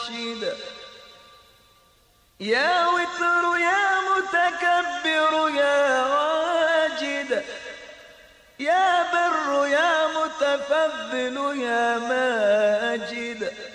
رشيد. يا وتر يا متكبر يا واجد، يا بر يا متفضل يا ماجد.